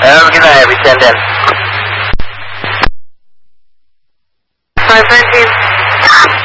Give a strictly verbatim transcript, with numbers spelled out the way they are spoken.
Um, good night, we stand in. five nineteen.